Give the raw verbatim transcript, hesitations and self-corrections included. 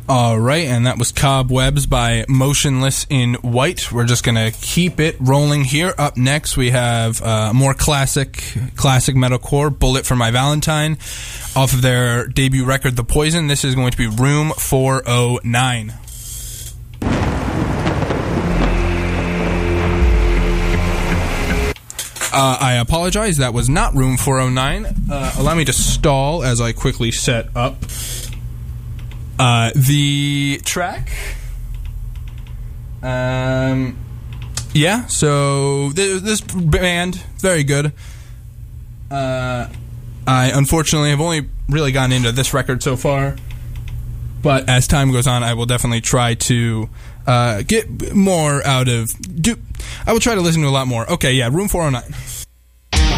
All right, and that was Cobwebs by Motionless in White. We're just going to keep it rolling here. Up next, we have uh, more classic classic metalcore, Bullet for My Valentine, off of their debut record, The Poison. This is going to be Room four oh nine. Uh, I apologize, that was not Room four oh nine. Uh, allow me to stall as I quickly set up uh, the track. Um, yeah, so th- this band, very good. Uh, I unfortunately have only really gotten into this record so far, but as time goes on, I will definitely try to uh, get more out of... Do, I will try to listen to a lot more. Okay, yeah, Room four oh nine.